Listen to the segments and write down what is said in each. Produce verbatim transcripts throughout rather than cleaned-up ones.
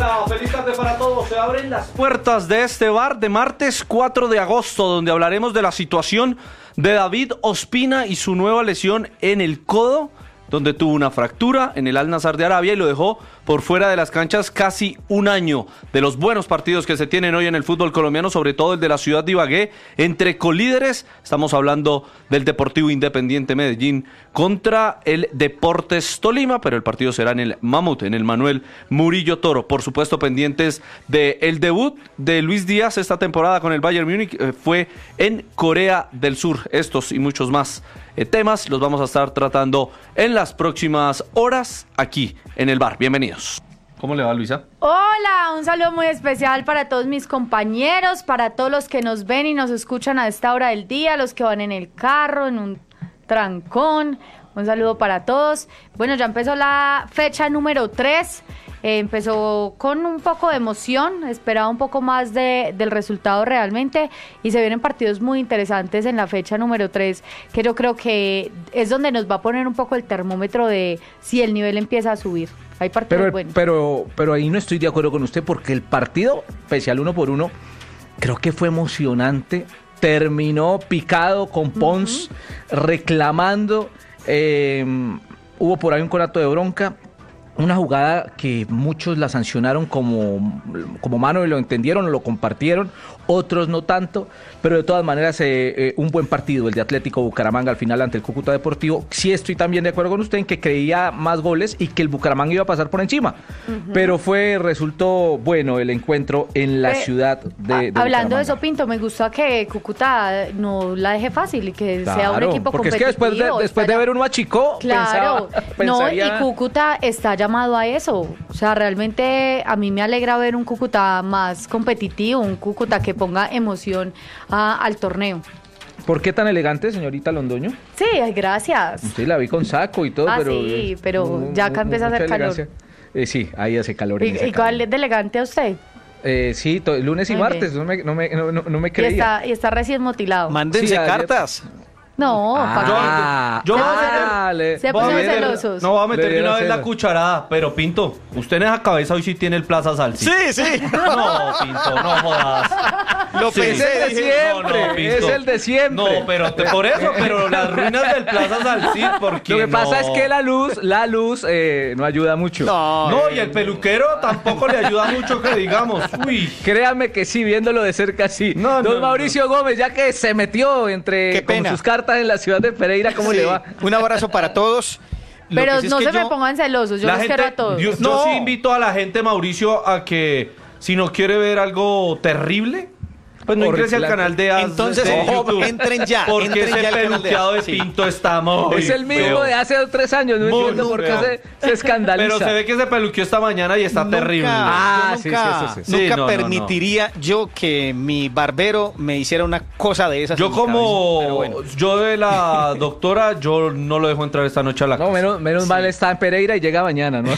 Hola, feliz tarde para todos. Se abren las puertas de este bar de martes cuatro de agosto, donde hablaremos de la situación de David Ospina y su nueva lesión en el codo, donde tuvo una fractura en el Al Nassr de Arabia y lo dejó por fuera de las canchas casi un año. De los buenos partidos que se tienen hoy en el fútbol colombiano, sobre todo el de la ciudad de Ibagué, entre colíderes, estamos hablando del Deportivo Independiente Medellín contra el Deportes Tolima, pero el partido será en el Mamut, en el Manuel Murillo Toro. Por supuesto, pendientes del debut de Luis Díaz esta temporada con el Bayern Múnich, eh, fue en Corea del Sur. Estos y muchos más eh, temas los vamos a estar tratando en las próximas horas aquí en el bar. Bienvenidos. ¿Cómo le va, Luisa? Hola, un saludo muy especial para todos mis compañeros, para todos los que nos ven y nos escuchan a esta hora del día, los que van en el carro, en un trancón. Un saludo para todos. Bueno, ya empezó la fecha número tres. Eh, empezó con un poco de emoción, esperaba un poco más de, del resultado realmente, y se vienen partidos muy interesantes en la fecha número tres, que yo creo que es donde nos va a poner un poco el termómetro de si el nivel empieza a subir. Hay partidos pero, buenos. Pero, pero ahí no estoy de acuerdo con usted, porque el partido, pese al uno por uno, creo que fue emocionante, terminó picado con Pons, uh-huh. reclamando, eh, hubo por ahí un conato de bronca. Una jugada que muchos la sancionaron como, como mano y lo entendieron, lo compartieron, otros no tanto, pero de todas maneras eh, eh, un buen partido el de Atlético Bucaramanga al final ante el Cúcuta Deportivo. Sí estoy también de acuerdo con usted en que creía más goles y que el Bucaramanga iba a pasar por encima, uh-huh. pero fue, resultó bueno el encuentro en la eh, ciudad de, de Hablando Bucaramanga. de eso, Pinto, me gusta que Cúcuta no la deje fácil y que claro, sea un equipo porque competitivo. Porque es que después de, después de ver un machicó, claro, pensaba, no, pensaría... y Cúcuta está llamado a eso. O sea, realmente a mí me alegra ver un Cúcuta más competitivo, un Cúcuta que ponga emoción a, al torneo. ¿Por qué tan elegante, señorita Londoño? Sí, gracias. Sí, la vi con saco y todo, ah, pero... sí, pero uh, ya acá empieza a hacer calor. Eh, sí, ahí hace calor. ¿Y, ¿y cuál es de elegante a usted? Eh, sí, to, lunes y Muy martes, no me, no, me, no, no me creía. Y está, y está recién motilado. Mándense sí, cartas. No, ah, yo, yo ah, se, se pusieron celosos. No, voy a meter de una vez la cucharada, pero Pinto, usted en esa cabeza hoy sí tiene el Plaza Salsi. Sí, sí. No, Pinto, no jodas. Lo sí, pensé, es el de siempre, no, no, es el de siempre. No, pero te, por eso, pero las ruinas del Plaza Salsi, porque lo que no? pasa es que la luz, la luz eh, no ayuda mucho. No, no, y el peluquero tampoco le ayuda mucho que digamos. Uy, créame que sí, viéndolo de cerca sí. No, Don no, Mauricio no. Gómez, ya que se metió entre con sus cartas en la ciudad de Pereira, ¿cómo sí, le va? Un abrazo para todos. Lo Pero no se yo, me pongan celosos, yo los gente, quiero a todos. Yo, no. yo sí invito a la gente, Mauricio, a que si no quiere ver algo terrible, pues no ingrese al canal de As. Entonces, de ojo, entren ya. Porque entren ese ya peluqueado de, de Pinto sí. está muy Es el mismo feo. de hace tres años, no muy entiendo por qué se, se escandaliza. Pero se ve que se peluqueó esta mañana y está nunca, terrible. Ah, nunca, sí, sí, sí, sí. Nunca sí, no, permitiría no, no. yo que mi barbero me hiciera una cosa de esas. Yo como, bueno. yo de la doctora, yo no lo dejo entrar esta noche a la no, casa. Menos, menos sí. mal está en Pereira y llega mañana, ¿no?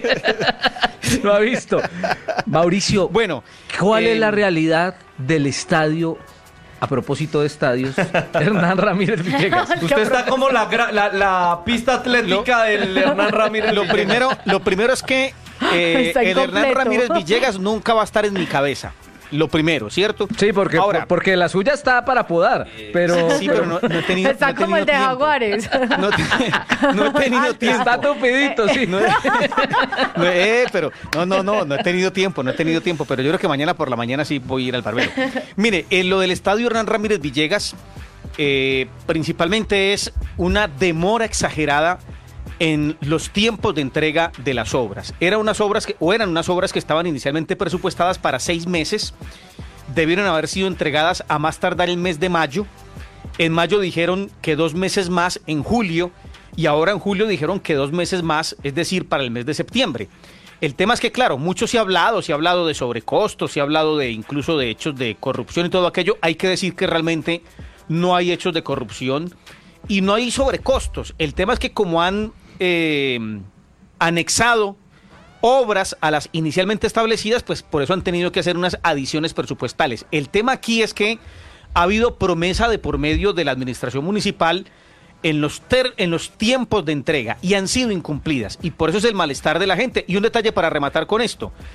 No ha visto. Mauricio, bueno, ¿cuál eh, es la realidad del estadio? A propósito de estadios, Hernán Ramírez Villegas. Usted está como la, la, la pista atlética lo, del Hernán Ramírez lo Villegas. Primero, lo primero es que eh, el Hernán Ramírez Villegas nunca va a estar en mi cabeza. Lo primero, ¿cierto? Sí, porque, Ahora, por, porque la suya está para podar, pero... Sí, pero no, no he tenido Está no he como el de tiempo. Jaguares. No, no he tenido tiempo. Está tupidito, sí. No, no, eh, pero no, no, no, no he tenido tiempo, no he tenido tiempo, pero yo creo que mañana por la mañana sí voy a ir al barbero. Mire, en lo del estadio Hernán Ramírez Villegas, eh, principalmente es una demora exagerada en los tiempos de entrega de las obras. Eran unas obras que, o eran unas obras que estaban inicialmente presupuestadas para seis meses, debieron haber sido entregadas a más tardar el mes de mayo. En mayo dijeron que dos meses más en julio, y ahora en julio dijeron que dos meses más, es decir, para el mes de septiembre. El tema es que, claro, mucho se ha hablado, se ha hablado de sobrecostos, se ha hablado de incluso de hechos de corrupción y todo aquello. Hay que decir que realmente no hay hechos de corrupción y no hay sobrecostos. El tema es que como han eh, anexado obras a las inicialmente establecidas, pues por eso han tenido que hacer unas adiciones presupuestales. El tema aquí es que ha habido promesa de por medio de la administración municipal en los, ter, en los tiempos de entrega y han sido incumplidas, y por eso es el malestar de la gente. Y un detalle para rematar con esto: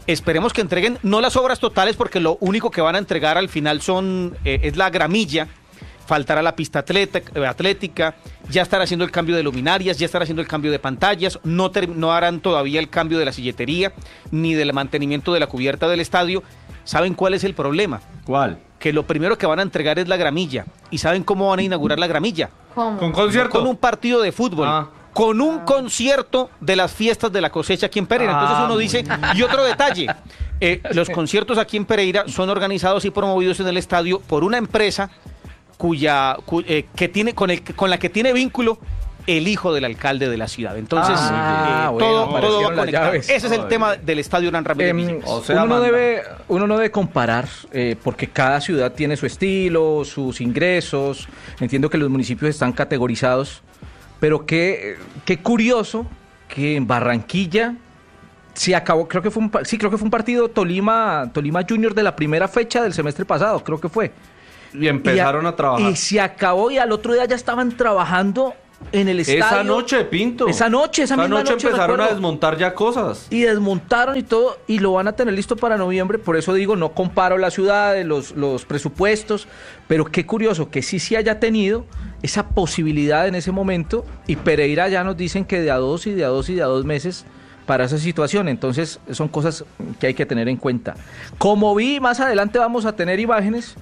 Esperemos que entreguen, no las obras totales, porque lo único que van a entregar al final son eh, es la gramilla. Faltará la pista atlética, atlética, ya estará haciendo el cambio de luminarias, ya estará haciendo el cambio de pantallas, no, ter, no harán todavía el cambio de la silletería, ni del mantenimiento de la cubierta del estadio. ¿Saben cuál es el problema? ¿Cuál? Que lo primero que van a entregar es la gramilla. ¿Y saben cómo van a inaugurar la gramilla? ¿Cómo? ¿Con concierto? Con un partido de fútbol. Ah. Con un concierto de las fiestas de la cosecha aquí en Pereira. Entonces Ah, uno dice, y otro detalle, eh, los conciertos aquí en Pereira son organizados y promovidos en el estadio por una empresa cuya cu- eh, que tiene con el con la que tiene vínculo el hijo del alcalde de la ciudad. Entonces, Ah, eh, bueno, todo, todo va aparecieron las conectado. llaves. Ese es el Ay. tema del estadio Hernán Ramírez Em, Villegas. O sea, uno, no manda. debe, uno no debe comparar, eh, porque cada ciudad tiene su estilo, sus ingresos. Entiendo que los municipios están categorizados, pero qué, qué curioso que en Barranquilla se acabó, creo que fue un, pa- sí, creo que fue un partido Tolima, Tolima Junior de la primera fecha del semestre pasado, creo que fue. Y empezaron Y a trabajar. Y se acabó y al otro día ya estaban trabajando en el estadio. Esa noche, Pinto. Esa noche, esa misma noche, empezaron recuerdo. a desmontar ya cosas. Y desmontaron y todo, y lo van a tener listo para noviembre. Por eso digo, no comparo las ciudades, los, los presupuestos, pero qué curioso que sí se haya tenido esa posibilidad en ese momento, y Pereira ya nos dicen que de a dos y de a dos y de a dos meses para esa situación. Entonces son cosas que hay que tener en cuenta. Como vi, más adelante vamos a tener imágenes,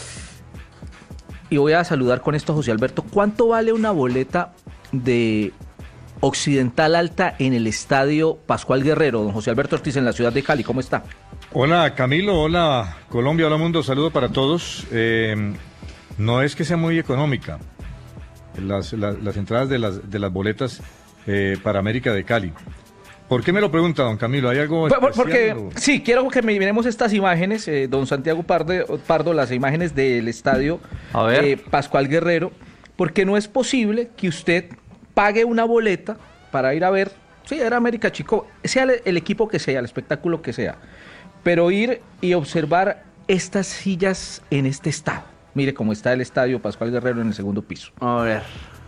y voy a saludar con esto a José Alberto. ¿Cuánto vale una boleta de Occidental Alta en el estadio Pascual Guerrero? Don José Alberto Ortiz, en la ciudad de Cali, ¿cómo está? Hola Camilo, hola Colombia, hola mundo, saludo para todos. Eh, no es que sea muy económica las, las, las entradas de las, de las boletas eh, para América de Cali. ¿Por qué me lo pregunta, don Camilo? ¿Hay algo Por- por- especial Porque o- sí, quiero que miremos estas imágenes, eh, don Santiago Pardo, Pardo, las imágenes del estadio A ver. eh, Pascual Guerrero, porque no es posible que usted pague una boleta para ir a ver, sí, era América Chico, sea el, el equipo que sea, el espectáculo que sea, pero ir y observar estas sillas en este estado. Mire cómo está el estadio Pascual Guerrero en el segundo piso. A ver.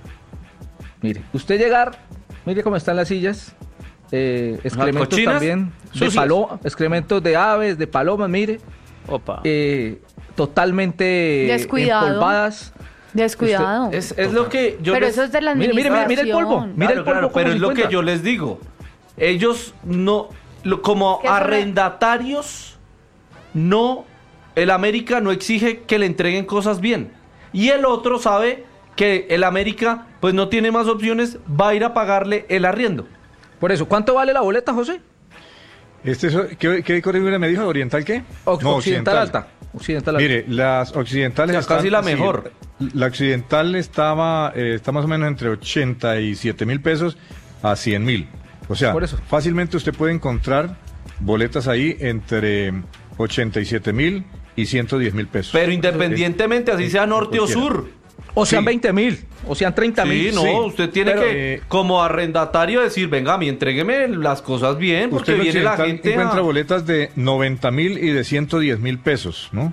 Mire, usted llegar, mire cómo están las sillas, eh, excrementos ¿Cochinas? también, de Sucias. palo, excrementos de aves, de palomas, mire, Opa. eh, totalmente Descuidado. empolvadas. Descuidado. Es, es lo que yo Pero les- eso es de la Mire, mire, mire, mire el polvo, administración. mire el Claro, polvo claro, cómo pero se es lo que encuentra. yo les digo. Ellos no, lo- como ¿Qué son? arrendatarios, no, el América no exige que le entreguen cosas bien. Y el otro sabe que el América, pues no tiene más opciones, va a ir a pagarle el arriendo. Por eso, ¿cuánto vale la boleta, José? Este, es- ¿qué, qué corredor me dijo? ¿Oriental qué? Oc- No, occidental, alta. Occidental alta. Mire, las occidentales O sea, casi la mejor. La occidental estaba eh, está más o menos entre ochenta y siete mil pesos a cien mil. O sea, Por eso. fácilmente usted puede encontrar boletas ahí entre ochenta y siete mil y ciento diez mil pesos. Pero independientemente, así sea norte o cualquiera. sur. O sean sí. veinte mil, o sean treinta mil. Sí, no, sí. usted tiene Pero, que, eh, como arrendatario, decir, venga, a mí entrégueme las cosas bien, porque Usted en viene la Occidental gente encuentra a... boletas de noventa mil y de ciento diez mil pesos, ¿no?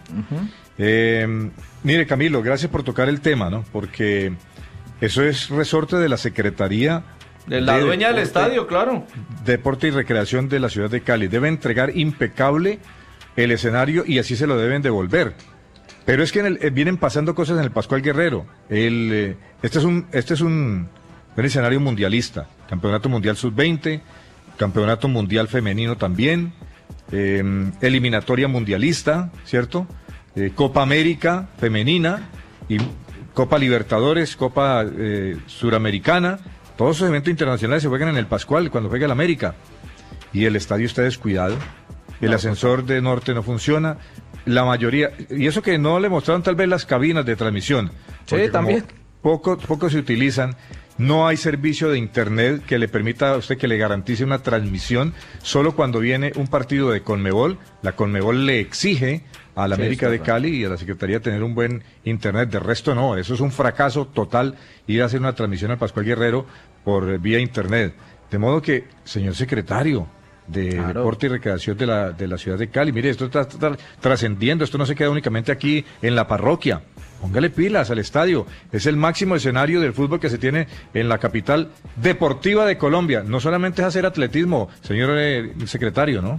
Eh, mire, Camilo, gracias por tocar el tema, ¿no? Porque eso es resorte de la Secretaría De la de dueña del Deporte- estadio, claro. Deporte y Recreación de la ciudad de Cali. Debe entregar impecable el escenario y así se lo deben devolver. Pero es que en el- eh, vienen pasando cosas en el Pascual Guerrero. El, eh, este es un este es un, un escenario mundialista. Campeonato Mundial sub veinte, Campeonato Mundial Femenino también, eh, eliminatoria mundialista, ¿cierto? Eh, Copa América Femenina y Copa Libertadores, Copa eh, Suramericana. Todos esos eventos internacionales se juegan en el Pascual cuando juega el América. Y el estadio está descuidado. El ascensor de norte no funciona. La mayoría, y eso que no le mostraron tal vez las cabinas de transmisión. porque como también. Poco, poco se utilizan. No hay servicio de internet que le permita a usted que le garantice una transmisión. Solo cuando viene un partido de Conmebol, la Conmebol le exige a la Sí, América está de claro. Cali y a la Secretaría tener un buen internet. De resto no, eso es un fracaso total ir a hacer una transmisión al Pascual Guerrero por eh, vía internet. De modo que, señor secretario de Claro. Deporte y Recreación de la, de la ciudad de Cali, mire, esto está, está trascendiendo, esto no se queda únicamente aquí en la parroquia. Póngale pilas al estadio. Es el máximo escenario del fútbol que se tiene en la capital deportiva de Colombia. No solamente es hacer atletismo, señor eh, secretario, ¿no?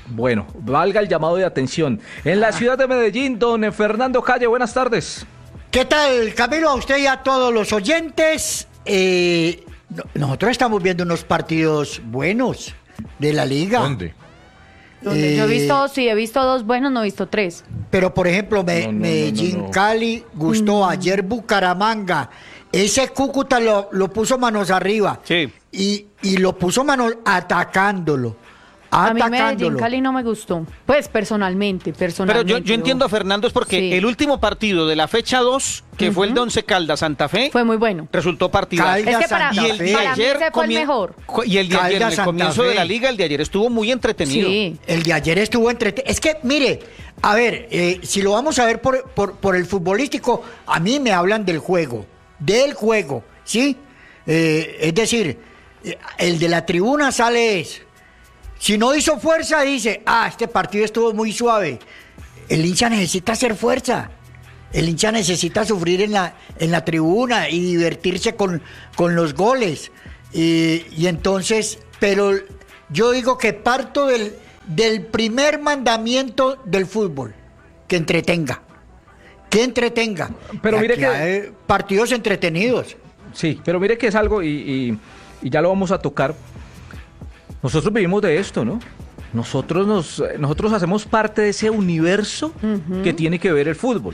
Bueno, valga el llamado de atención. En la ciudad de Medellín, don Fernando Calle, buenas tardes. ¿Qué tal, Camilo? A usted y a todos los oyentes. Eh, no- nosotros estamos viendo unos partidos buenos de la liga. ¿Dónde? Donde yo he Eh, visto, sí, he visto dos buenos, no he visto tres. Pero, por ejemplo, Me- No, no, no, Medellín, no, no. Cali, gustó. Ayer Bucaramanga. Ese Cúcuta lo, lo puso manos arriba. Sí. Y, y lo puso manos atacándolo. A mí Medellín, Atacándolo. Cali no me gustó. Pues personalmente, Pero personalmente. yo, yo entiendo a Fernando es porque Sí. el último partido de la fecha dos, que fue el de Once Caldas Santa Fe, Fue muy bueno. resultó partidazo. Caldas, Es que para, Santa Y el Fe. de para mí ayer ese fue el comien- mejor. co- Y el de ayer, en Caldas, el Santa comienzo de Fe. la liga, el de ayer estuvo muy entretenido. Sí. El de ayer estuvo entretenido. Es que, mire, a ver, eh, si lo vamos a ver por, por, por el futbolístico, a mí me hablan del juego. Del juego, ¿sí? Eh, es decir, eh, el de la tribuna sale es. Si no hizo fuerza, dice, ah, este partido estuvo muy suave. El hincha necesita hacer fuerza. El hincha necesita sufrir en la, en la tribuna y divertirse con, con los goles. Y, y entonces, pero yo digo que parto del, del primer mandamiento del fútbol, que entretenga. Que entretenga. Pero Y mire aquí que- hay partidos entretenidos. Sí, pero mire que es algo y, y- y ya lo vamos a tocar. Nosotros vivimos de esto, ¿no? Nosotros nos nosotros hacemos parte de ese universo que tiene que ver el fútbol.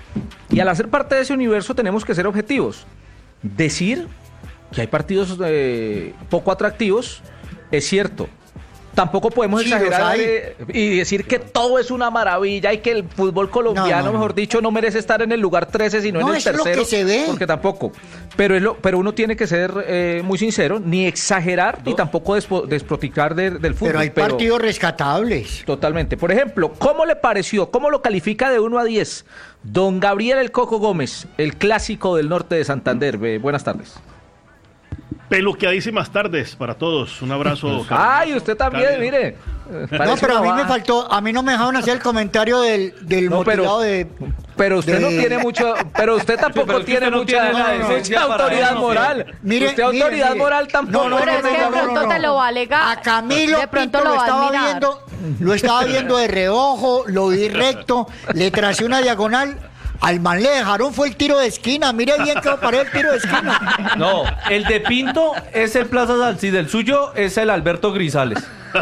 Y al hacer parte de ese universo tenemos que ser objetivos. Decir que hay partidos eh, poco atractivos es cierto. Tampoco podemos Sí, los exagerar hay. eh, y decir que todo es una maravilla y que el fútbol colombiano, No, no, no. mejor dicho, no merece estar en el lugar trece, sino No, en el eso es lo tercero. que se ve. Porque tampoco. Pero, es lo, pero uno tiene que ser eh, muy sincero, ni exagerar, ni tampoco despo- desproticar de- del fútbol. Pero hay partidos rescatables. Totalmente. Por ejemplo, ¿cómo le pareció, cómo lo califica de uno a diez don Gabriel El Coco Gómez, el clásico del norte de Santander? Ve, buenas tardes. Peluqueadísimas tardes para todos. Un abrazo. Ay, usted también, cálido. mire. eh, No, parece pero a una mí me baja. faltó, a mí no me dejaron hacer el comentario del, del No, pero, motilado de... pero usted no de- tiene mucho, pero usted tampoco pero es que tiene usted no mucha, tiene la mucha decencia para autoridad eso, moral. Mire, usted mire, autoridad mire. moral tampoco. No, no, Pero no, es no, que de no, no, pronto no. te lo va a alegar. A Camilo De pronto Pinto lo lo va a estaba admirar. viendo, lo estaba viendo de reojo, lo vi recto, le tracé una diagonal. Al man le dejaron fue el tiro de esquina. Mire bien que paré el tiro de esquina. No, el de Pinto es el Plaza Salcid, el suyo es el Alberto Grisales.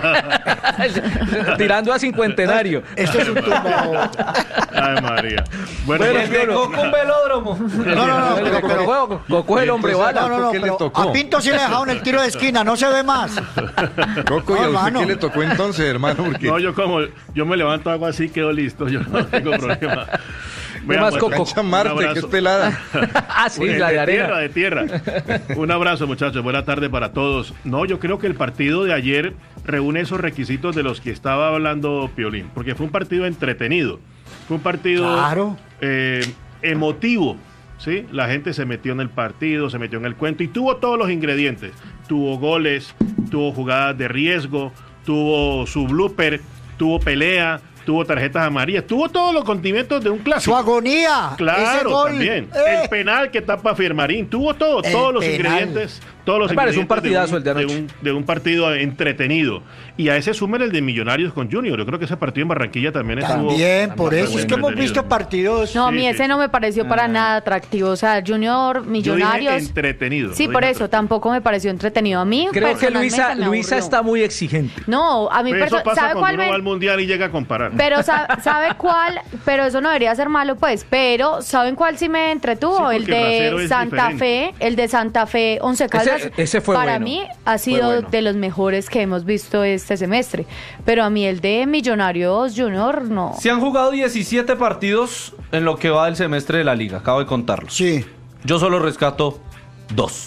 Tirando a cincuentenario. Esto es un tumbado. Ay, María. Bueno, Bueno, El de pues, Coco un velódromo. No, no, no, pero, pero- Coco, Coco es el hombre Entonces, bala. no, no, no, ¿Qué le pero tocó? a Pinto sí le dejaron el tiro de esquina, no se ve más. Coco, ¿y No, a usted hermano. qué le tocó entonces, hermano? Porque no, yo como yo me levanto hago así, quedo listo. Yo no tengo problema. ¿Qué más, Coco? cancha un Marte, que abrazo. es pelada. Ah, sí, de, la de de arena. tierra, de tierra. Un abrazo, muchachos. Buena tarde para todos. No, yo creo que el partido de ayer reúne esos requisitos de los que estaba hablando Piolín, porque fue un partido entretenido. Fue un partido Claro. eh, emotivo. ¿Sí? La gente se metió en el partido, se metió en el cuento y tuvo todos los ingredientes. Tuvo goles, tuvo jugadas de riesgo, tuvo su blooper, tuvo pelea, tuvo tarjetas amarillas, tuvo todos los condimentos de un Su clásico. agonía. ese Claro, gol, también. eh. El penal que tapa Firmarín, tuvo todo, El todos los penal. ingredientes, todos los Me parece un ingredientes partidazo el de anoche. un, de un partido entretenido. Y a ese sumen el de Millonarios con Junior. Yo creo que ese partido en Barranquilla también estuvo. También, por bastante eso es que hemos entretenido. visto partidos. No, a Sí, mí sí, ese sí. no me pareció para nada atractivo. O sea, Junior, Yo dije Millonarios. entretenido. Sí, no por dije eso, entretenido. tampoco me pareció entretenido. A mí, Creo que personalmente, Luisa, me Luisa aburrió. está muy exigente. No, a mí, Pero eso perso- pasa ¿sabe cuando cuál uno me- va al mundial y llega a comparar. Pero sa- ¿sabe cuál? Pero eso no debería ser malo, pues. Pero ¿saben cuál sí me entretuvo? Sí, el porque Bracero de es Santa diferente. Fe, el de Santa Fe, Once Caldas. ese fue para bueno. mí ha Fue sido bueno. de los mejores que hemos visto este semestre. Pero a mí el de Millonarios Junior no. Se han jugado diecisiete partidos en lo que va del semestre de la liga, acabo de contarlos. Sí. Yo solo rescato dos.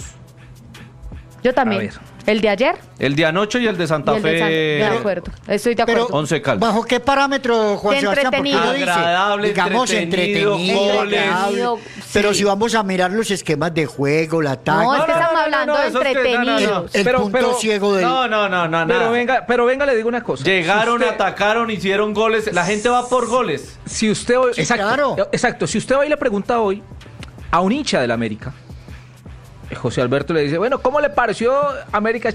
Yo A también. ver. El de ayer El de anoche y el de Santa y el de San- Fe. de acuerdo. Estoy de acuerdo. Pero, Once Caldas. ¿bajo qué parámetro, Juan De Sebastián? Porque entretenido. uno dice, Agradable, digamos, entretenido, entretenido, goles. agradable. Pero Sí. si vamos a mirar los esquemas de juego, la No, táctica, es que estamos hablando de eso es que- no, no, no. entretenidos. el Pero- punto pero- ciego del... No, no, no, no, Pero nada. venga, pero venga, le digo una cosa. Llegaron, Si usted- atacaron, hicieron goles. La gente va por goles. Si usted hoy, Sí, exacto, claro. exacto, si usted hoy le pregunta hoy a un hincha del América, José Alberto le dice, bueno, ¿cómo le pareció América, chico?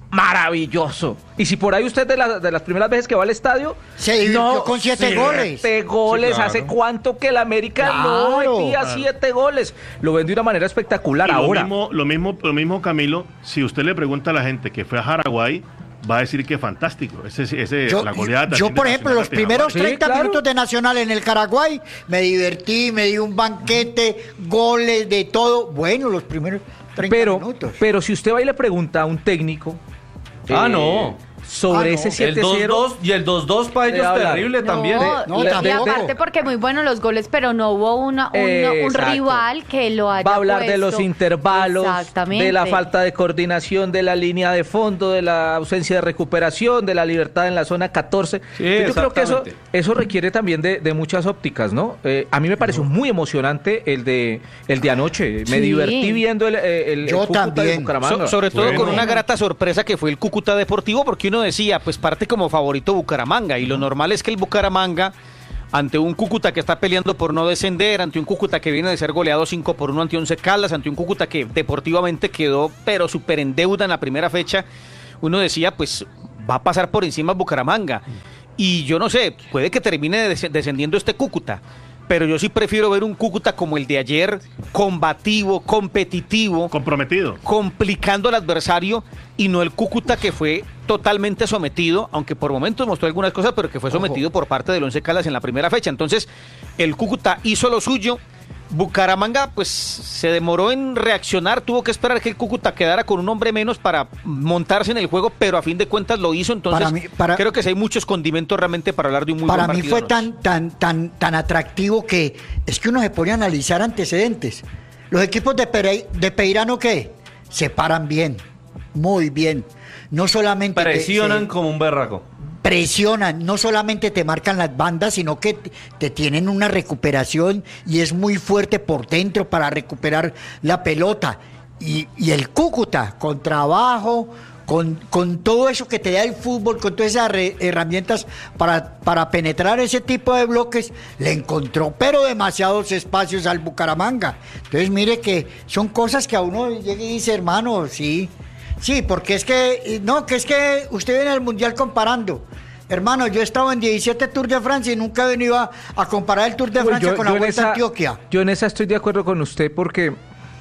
maravilloso. Y si por ahí usted de, la, de las primeras veces que va al estadio, se divirtió con siete goles. Siete goles. Sí, claro. ¿Hace cuánto que el América Claro. no metía Claro. siete goles? Lo ven de una manera espectacular Y lo ahora. mismo, lo mismo, lo mismo, Camilo, si usted le pregunta a la gente que fue a Paraguay, va a decir que es fantástico. Ese, ese, Yo, la goleada yo, también por de ejemplo, Nacional los de primeros Sí, treinta claro. minutos de Nacional en el Paraguay, me divertí, me di un banquete, goles, de todo. Bueno, los primeros treinta Pero, minutos. pero si usted va y le pregunta a un técnico Ah, eh, no. sobre Ah, no. ese El siete cero, dos dos y el dos dos para ellos De hablar. terrible No, también. No, y, y tampoco. aparte porque muy buenos los goles, pero no hubo una, un, un Exacto. rival que lo haya va a hablar de puesto. los intervalos, Exactamente. de la falta de coordinación, de la línea de fondo, de la ausencia de recuperación, de la libertad en la zona catorce. Sí, Yo creo que eso, exactamente. eso requiere también de, de muchas ópticas, ¿no? Eh, a mí me pareció muy emocionante el de el de anoche. Me Sí. divertí viendo el, el, Yo el Cúcuta de también. Bucaramanga. So- sobre todo Bueno. con una grata sorpresa que fue el Cúcuta Deportivo, porque uno decía, pues parte como favorito Bucaramanga, y lo normal es que el Bucaramanga, ante un Cúcuta que está peleando por no descender, ante un Cúcuta que viene de ser goleado cinco por uno ante Once Caldas, ante un Cúcuta que deportivamente quedó pero súper en deuda en la primera fecha, uno decía, pues va a pasar por encima Bucaramanga. Y yo no sé, puede que termine des- descendiendo este Cúcuta, pero yo sí prefiero ver un Cúcuta como el de ayer, combativo, competitivo, Comprometido. complicando al adversario, y no el Cúcuta que fue totalmente sometido, aunque por momentos mostró algunas cosas, pero que fue sometido por parte del Once Caldas en la primera fecha. Entonces, el Cúcuta hizo lo suyo. Bucaramanga, pues, se demoró en reaccionar, tuvo que esperar que el Cúcuta quedara con un hombre menos para montarse en el juego, pero a fin de cuentas lo hizo. Entonces, Para mí- para- creo que sí hay muchos condimentos realmente para hablar de un muy Para buen mí partido fue anoche. tan, tan, tan, tan atractivo que es que uno se pone a analizar antecedentes. Los equipos de, Pere- de Peirano, ¿qué? Se paran bien, muy bien. No solamente te- Presionan se- como un berraco. presionan, no solamente te marcan las bandas, sino que te, te tienen una recuperación y es muy fuerte por dentro para recuperar la pelota. Y, y el Cúcuta, con trabajo, con, con todo eso que te da el fútbol, con todas esas re- herramientas para, para penetrar ese tipo de bloques, le encontró, pero demasiados espacios al Bucaramanga. Entonces mire que son cosas que a uno llega y dice, hermano, sí. Sí, porque es que, no, que es que usted viene al Mundial comparando. Hermano, yo he estado en diecisiete Tour de Francia y nunca he venido a, a comparar el Tour de Uy, Francia yo- con la yo en Vuelta a esa- Antioquia. Yo en esa estoy de acuerdo con usted porque...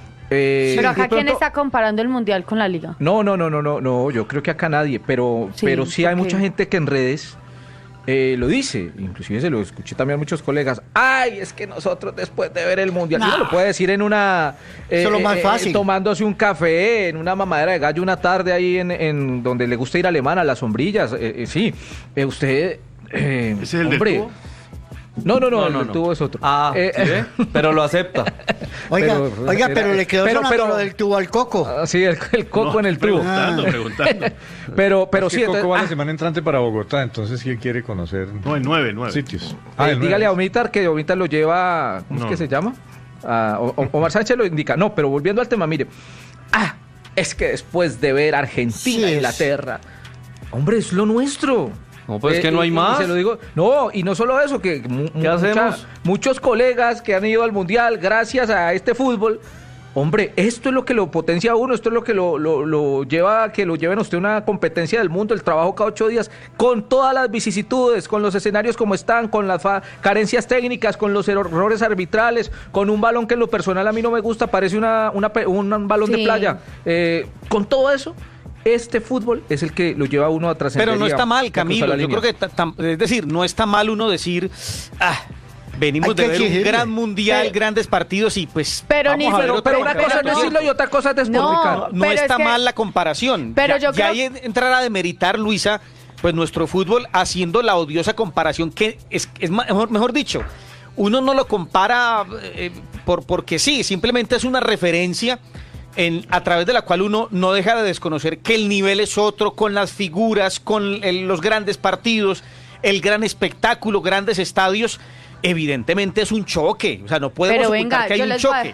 eh, Pero de acá, ¿quién pronto- está comparando el Mundial con la Liga? No, no, no, no, no, no, yo creo que acá nadie, pero Sí, pero sí hay ¿por qué? mucha gente que en redes eh, lo dice, inclusive se lo escuché también a muchos colegas. Ay, es que nosotros después de ver el mundial, Nah. uno lo puede decir en una eh, Eso es lo más eh, fácil. tomándose un café, en una mamadera de gallo una tarde ahí en, en donde le gusta ir a Alemana, a las sombrillas, eh, eh, sí, eh, usted, eh, ¿Ese es el del hombre, tubo? no, no, no, No, el no, del no. tubo es otro. Ah, Eh, ¿sí ve? Pero lo acepta. Oiga, pero- oiga, era- pero le quedó pero- sonando pero- lo del tubo al coco. Ah, sí, el, el coco No, en el tubo. Preguntando, Ah. preguntando. Pero, pero Es sí, que Coco entonces- va la ah, semana entrante para Bogotá, entonces sí quiere conocer No, el nueve, nueve. sitios. Eh, Ah, el dígale a nueve. Omitar que Omitar lo lleva, ¿cómo No. es que se llama? Ah, O- O- Omar Sánchez lo indica. No, pero volviendo al tema, mire. Ah, es que después de ver Argentina, Sí es. Inglaterra, hombre, es lo nuestro. No, pues es que no hay y- y más. se lo digo, no, y no solo eso, que mu- mucha- hacemos? muchos colegas que han ido al Mundial gracias a este fútbol. Hombre, esto es lo que lo potencia a uno, esto es lo que lo, lo, lo lleva a que lo lleven a usted a una competencia del mundo, el trabajo cada ocho días, con todas las vicisitudes, con los escenarios como están, con las fa- carencias técnicas, con los errores arbitrales, con un balón que en lo personal a mí no me gusta, parece una, una pe- un, un balón de Sí. playa. Eh, con todo eso, este fútbol es el que lo lleva a uno a trascender. Pero no y a- está a mal, cruzar Camilo. la Yo línea. creo que, ta- tam- es decir, no está mal uno decir, ah, venimos Hay de que ver un exigirle. gran mundial, Pero- grandes partidos y pues Pero vamos ni a ver se- otro Pero una campeonato. cosa es decirlo y otra cosa es No, despotricar. No Pero es está que- mal la comparación. Pero ya, yo ya creo- ahí entrar a demeritar, Luisa, pues nuestro fútbol haciendo la odiosa comparación que es, es ma- mejor, mejor dicho, uno no lo compara eh, por porque sí, simplemente es una referencia en, a través de la cual uno no deja de desconocer que el nivel es otro, con las figuras, con el- los grandes partidos, el gran espectáculo, grandes estadios. Evidentemente es un choque, o sea, no podemos Pero ocultar venga, que hay yo un les voy a- choque.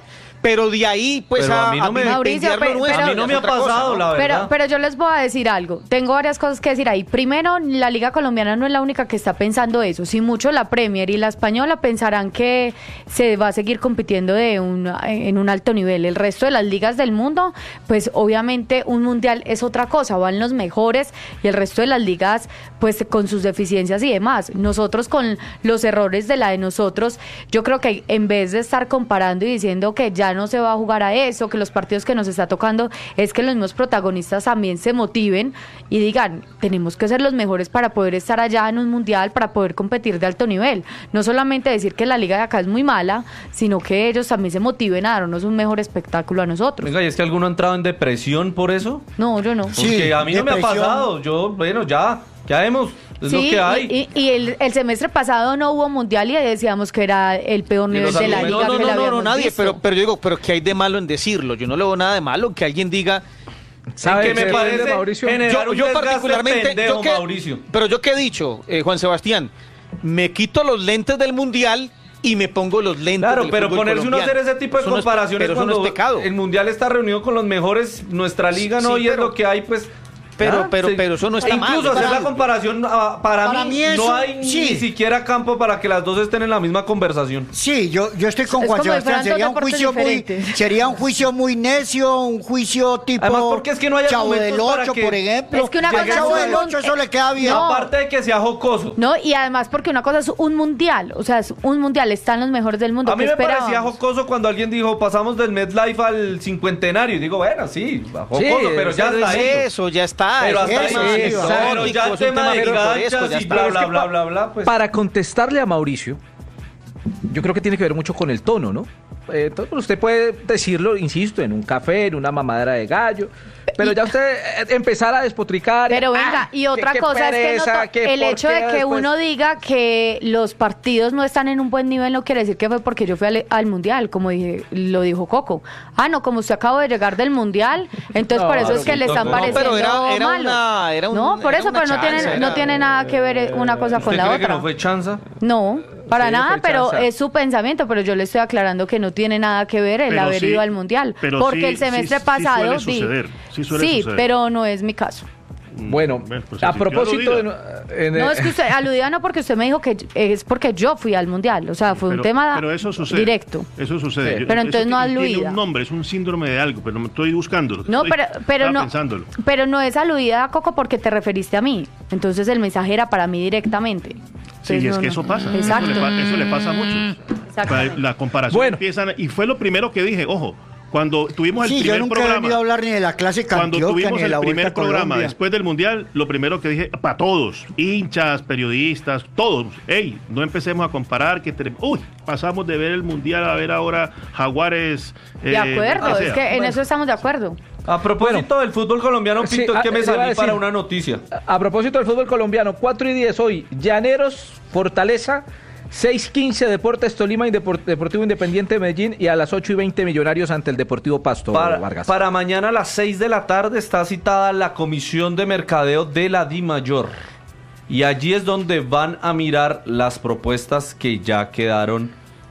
Pero de ahí, pues, Pero a a, mí no a me- Mauricio, vilipendiar lo pero- nuestro A mí pero- no es me ha otra cosa, pasado, ¿no? la Pero, verdad. pero yo les voy a decir algo. Tengo varias cosas que decir ahí. Primero, la Liga Colombiana no es la única que está pensando eso. Si mucho la Premier y la Española pensarán que se va a seguir compitiendo de un, en un alto nivel. El resto de las ligas del mundo, pues obviamente un mundial es otra cosa. Van los mejores y el resto de las ligas, pues con sus deficiencias y demás. Nosotros con los errores de la de nosotros, yo creo que en vez de estar comparando y diciendo que ya no se va a jugar a eso, que los partidos que nos está tocando, es que los mismos protagonistas también se motiven y digan, tenemos que ser los mejores para poder estar allá en un mundial, para poder competir de alto nivel. No solamente decir que la liga de acá es muy mala, sino que ellos también se motiven a darnos un mejor espectáculo a nosotros. Venga, ¿y es que alguno ha entrado en depresión por eso? No, yo no. Sí, Porque a mí no me ha depresión. pasado. Yo, bueno, ya, ya vemos. Es lo Sí, que hay. y, y- y el, el semestre pasado no hubo mundial y decíamos que era el peor Y nivel los de la argumentos- liga No, no, que no, la no, no, habíamos nadie, visto. pero, pero yo digo, pero ¿qué hay de malo en decirlo? Yo no le veo nada de malo que alguien diga... ¿Sabe que me qué, parece Mauricio? generar Yo, un yo desgaste particularmente... pendejo, yo que- Mauricio. Pero yo qué he dicho, eh, Juan Sebastián, me quito los lentes del mundial y me pongo los lentes Claro, del pero fútbol ponerse uno a hacer colombiano. ese tipo de Eso no es- comparaciones pero eso no cuando es pecado. el mundial está reunido con los mejores, nuestra liga no, Sí, y es pero- lo que hay, pues. pero- ya, pero- pero eso no está E mal. Incluso hacer Para- la comparación, ah, para, para mí, mí eso- no hay sí. ni siquiera campo para que las dos estén en la misma conversación. Sí, yo, yo estoy con Es Juan como si Sebastián. fueran dos Sería un deportes juicio muy, diferentes. sería un juicio muy necio, un juicio tipo Además, porque es que no hay Chavo del argumentos para Ocho, que- por ejemplo. Es que una Al cosa Chavo es del un- Ocho eso le queda bien. No. Aparte de que sea jocoso. No, y además porque una cosa es un mundial, o sea, es un mundial, están los mejores del mundo. A mí ¿Qué me parecía esperábamos? jocoso cuando alguien dijo, pasamos del MetLife al cincuentenario. Y digo, bueno, sí, jocoso, pero ya Pero está es hecho. eso, ya está. Pero es hasta un ahí, tema sí, anecdótico, pero ya el es un tema de pintoresco, ganchas ya y está. bla, bla, bla, bla, bla, pues. Para contestarle a Mauricio, yo creo que tiene que ver mucho con el tono, ¿no? Eh, entonces, usted puede decirlo, insisto, en un café, en una mamadera de gallo, pero ya usted eh, empezar a despotricar. Pero venga, ah, y qué- otra qué cosa es que no pereza, to- qué el hecho de porquería que después. uno diga que los partidos no están en un buen nivel no quiere decir que fue porque yo fui al, al mundial, como dije, lo dijo Coco. Ah, no, como usted acabó de llegar del mundial, entonces No, por eso es que le no, están no, pareciendo pero era- era malo. una- era un- no, por era eso, una pero no chanza, tiene, era- no tiene nada que ver eh, una cosa con ¿Usted la cree que otra. no fue chanza? No, para Sí, nada, fue pero chanza. es su pensamiento, pero yo le estoy aclarando que no tiene nada que ver el Pero haber sí, ido al mundial, pero porque sí, el semestre sí, sí pasado suele di- suceder, sí suele suceder. pero no es mi caso. Bueno, Pues a así, propósito de... claro, en- No, es que usted aludía no porque usted me dijo que es porque yo fui al mundial, o sea, fue un Pero- tema pero eso sucede, directo. Eso sucede. Sí. Yo- Pero eso entonces no tiene- aludida. Tiene un nombre, es un síndrome de algo, pero no estoy buscándolo. No, estoy- pero, pero estaba no, pensándolo. pero no es aludida, Coco, porque te referiste a mí. Entonces el mensaje era para mí directamente. Sí, Entonces, y es no, que no. eso pasa. Exacto. Eso le, pa- eso le pasa a muchos. Exactamente. La comparación Bueno. empiezan, y fue lo primero que dije, ojo, cuando tuvimos el Sí, yo primer nunca he programa. venido a hablar ni de la clase Cuando Antioquia, tuvimos ni de el la Vuelta primer a programa Colombia. después del Mundial, lo primero que dije, para todos, hinchas, periodistas, todos, hey, no empecemos a comparar, que tenemos- uy, pasamos de ver el Mundial a ver ahora Jaguares. De eh, acuerdo, o sea, es que en eso estamos de acuerdo. A propósito del fútbol colombiano, Sí, Pinto, es ah, que me le iba a salí decir. para una noticia. A propósito del fútbol colombiano, cuatro y diez hoy, Llaneros, Fortaleza, seis quince Deportes Tolima y Depor- Deportivo Independiente de Medellín y a las ocho y veinte Millonarios ante el Deportivo Pasto, Para, Vargas. para mañana a las seis de la tarde está citada la Comisión de Mercadeo de la DIMAYOR. Y allí es donde van a mirar las propuestas que ya quedaron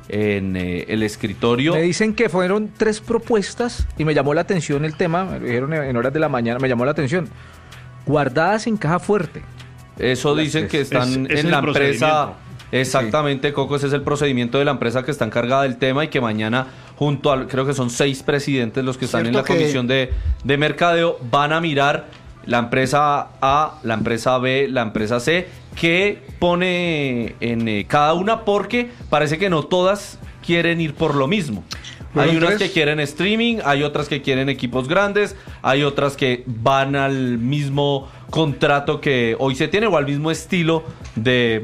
en eh, el escritorio. Me dicen que fueron tres propuestas y me llamó la atención el tema, me lo dijeron en horas de la mañana, me llamó la atención. Guardadas en caja fuerte. Eso Las dicen tres. que están Es- es en el la empresa. procedimiento. Exactamente, Coco, ese es el procedimiento de la empresa que está encargada del tema y que mañana, junto a, creo que son seis presidentes los que están en Cierto la que- comisión de, de mercadeo, van a mirar la empresa A, la empresa B, la empresa C, que pone en eh, cada una, porque parece que no todas quieren ir por lo mismo. Fueron Hay unas tres. que quieren streaming, hay otras que quieren equipos grandes, hay otras que van al mismo contrato que hoy se tiene o al mismo estilo de,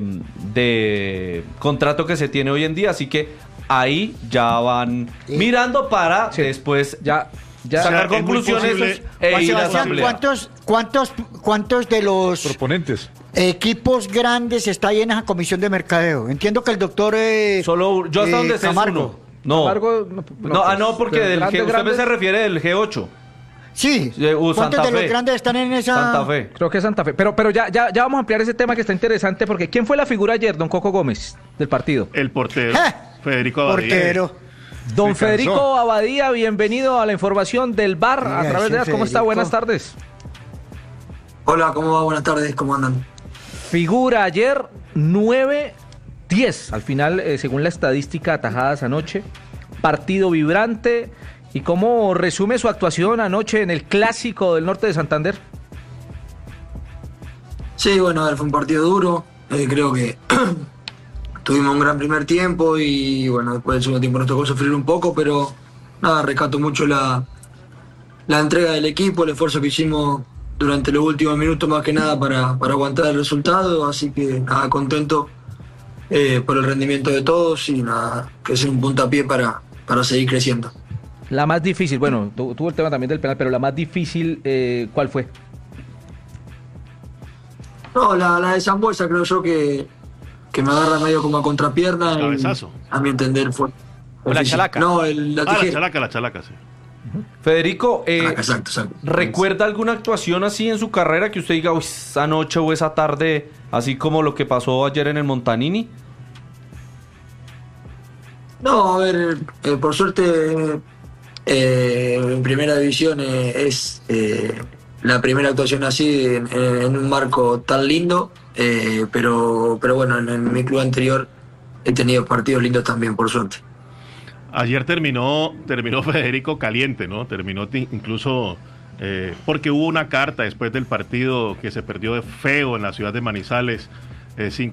de contrato que se tiene hoy en día. Así que ahí ya van Sí. mirando para Sí. después Ya, ya. sacar O sea, es muy conclusiones posible- e Juan ir a Sebastián, asamblea. ¿cuántos, cuántos, ¿cuántos de los Proponentes. equipos grandes está ahí en esa comisión de mercadeo? Entiendo que el doctor eh, Solo yo hasta eh, donde sé es Camargo. uno. No. Camargo, no, no, ah, pues, no, porque de del grandes, G, usted grandes, se refiere del G ocho. Sí. Eh, uh, ¿Cuántos Santa de los Fe. grandes están en esa? Santa Fe. Creo que es Santa Fe. Pero, pero ya, ya, ya vamos a ampliar ese tema que está interesante porque ¿quién fue la figura ayer, don Coco Gómez, del partido? El portero, ¡Eh! Federico Abadía. Portero. Don Se Federico cansó. Abadía, bienvenido a la información del bar a Oiga, través de ese las. ¿Cómo está? Federico. Buenas tardes. Hola, ¿cómo va? Buenas tardes, ¿cómo andan? Figura ayer nueve diez. Al final, eh, según la estadística, atajadas anoche. Partido vibrante. ¿Y cómo resume su actuación anoche en el Clásico del Norte de Santander? Sí, bueno, a ver, fue un partido duro. Eh, creo que tuvimos un gran primer tiempo y bueno, después del segundo tiempo nos tocó sufrir un poco, pero nada, rescato mucho la, la entrega del equipo, el esfuerzo que hicimos durante los últimos minutos más que nada para, para aguantar el resultado, así que nada, contento eh, por el rendimiento de todos y nada, que sea un puntapié para, para seguir creciendo. La más difícil, bueno, tu- tuvo el tema también del penal, pero la más difícil, eh, ¿cuál fue? No, la, la de Zambuesa creo yo que, que me agarra medio como a contrapierna. y, Cabezazo. a mi entender fue. O la chalaca. No, el, la Ah, la tijera. chalaca, la chalaca, sí. Federico, eh, Ah, exacto, exacto. ¿recuerda alguna actuación así en su carrera que usted diga, uy, esa noche o esa tarde, así como lo que pasó ayer en el Montanini? No, a ver, eh, por suerte eh, en primera división eh, es eh, la primera actuación así en, en un marco tan lindo, eh, pero, pero bueno, en, en mi club anterior he tenido partidos lindos también, por suerte. Ayer terminó, terminó Federico caliente, ¿no? Terminó ti- incluso eh, porque hubo una carta después del partido que se perdió de feo en la ciudad de Manizales, eh, sin